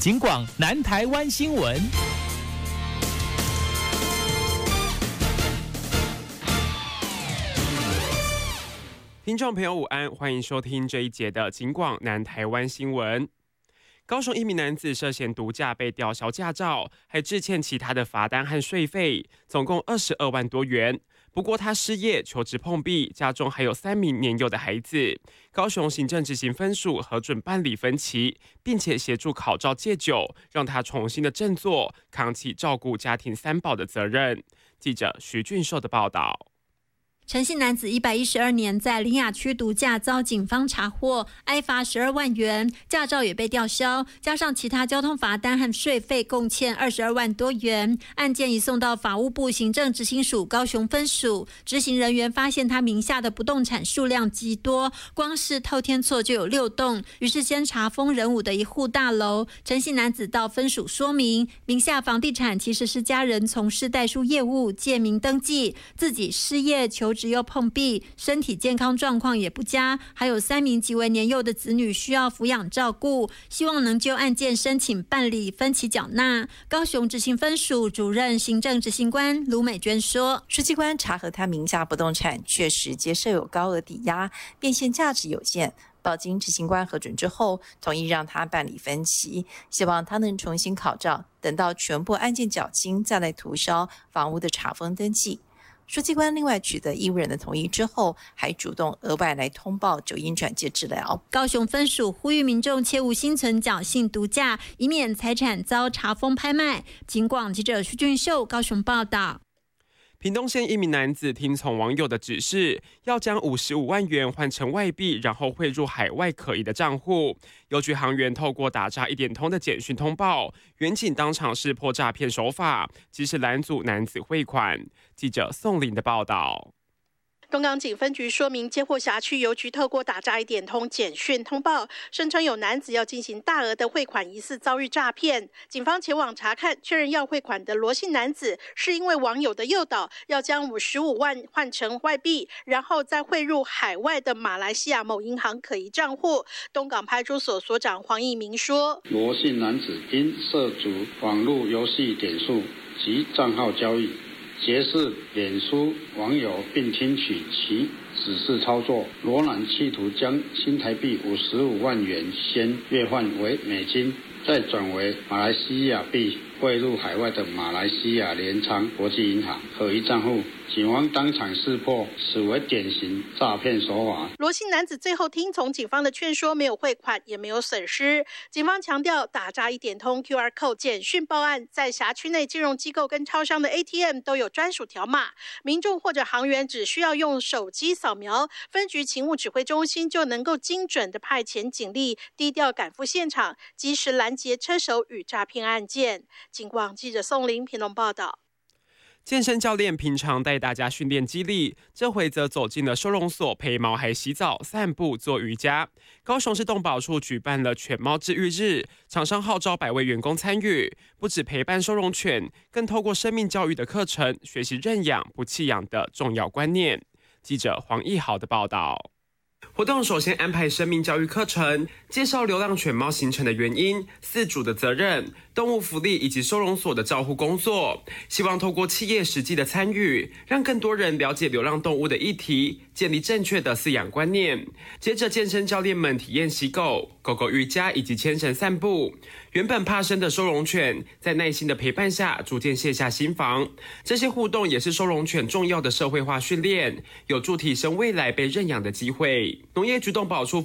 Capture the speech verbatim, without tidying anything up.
警广南台湾新闻。 听众朋友午安，欢迎收听这一节的警广南台湾新闻。高雄一名男子涉嫌毒驾被吊销驾照，还致欠其他的罚单和税费，总共二十二万多元。不过他失业，求职碰壁，家中还有三名年幼的孩子。高雄行政执行分署核准办理分期，并且协助考照戒酒，让他重新的振作，扛起照顾家庭三宝的责任。记者徐俊寿的报道。 陈姓男子一百一十二年在苓雅区毒驾遭警方查获，挨罚十二万元，驾照也被吊销，加上其他交通罚单和税费，共欠二十二万多元。案件移送到法务部行政执行署高雄分署，执行人员发现他名下的不动产数量极多，光是透天厝就有六栋，于是先查封仁武的一户大楼。陈姓男子到分署说明，名下房地产其实是家人从事代书业务，借名登记，自己失业求职又碰壁，身体健康状况也不佳，还有三名极为年幼的子女需要抚养照顾，希望能就案件申请办理分期缴纳。高雄执行分署主任行政执行官卢美娟说， 书记官查核他名下不动产确实皆设有高额抵押，变现价值有限，报经执行官核准之后，同意让他办理分期，希望他能重新考照，等到全部案件缴清，再来涂销房屋的查封登记。书记官另外取得义务人的同意之后，还主动额外来通报酒因转介治疗。 高雄分署呼吁民众切勿心存侥幸毒驾，以免财产遭查封拍卖。警广记者徐俊秀高雄报道。 屏东县一名男子听从网友的指示，要将五十五万元换成外币，然后汇入海外可疑的账户。邮局行员透过打诈一点通的简讯通报，员警当场识破诈骗手法，及时拦阻男子汇款。记者宋林的报道。 东港警分局说明，接获辖区邮局透过打诈一点通简讯通报，声称有男子要进行大额的汇款，疑似遭遇诈骗。警方前往查看，确认要汇款的罗姓男子是因为网友的诱导，要将五十五万换成外币，然后再汇入海外的马来西亚某银行可疑账户。东港派出所所长黄义明说， 罗姓男子因涉足网络游戏点数及账号交易，结识脸书网友并听取其指示操作，罗男企图将新台币五十五万元先兑换为美金，再转为马来西亚币汇入海外的马来西亚联昌国际银行可疑账户。警方当场识破，此为典型诈骗手法。 罗姓男子最后听从警方的劝说，没有汇款，也没有损失。警方强调，打诈一点通 Q R code 简讯报案，在辖区内金融机构跟超商的 A T M 都有专属条码，民众或者行员只需要用手机扫描，分局勤务指挥中心就能够精准的派遣警力，低调赶赴现场，及时拦截车手与诈骗案件。警广记者宋林屏东报道。 健身教练平常带大家训练肌力，这回则走进了收容所陪毛孩洗澡、散步、做瑜伽。高雄市动保处举办了犬猫治愈日，厂商号召百位员工参与，不只陪伴收容犬，更透过生命教育的课程，学习认养不弃养的重要观念。记者黄义豪的报道。活动首先安排生命教育课程，介绍流浪犬猫形成的原因、饲主的责任、动物福利以及收容所的照护工作，希望透过企业实际的参与，让更多人了解流浪动物的议题，建立正确的饲养观念。接着，健身教练们体验洗狗、狗狗瑜伽以及牵绳散步。原本怕生的收容犬，在耐心的陪伴下，逐渐卸下心防。这些互动也是收容犬重要的社会化训练，有助提升未来被认养的机会。农业局动保处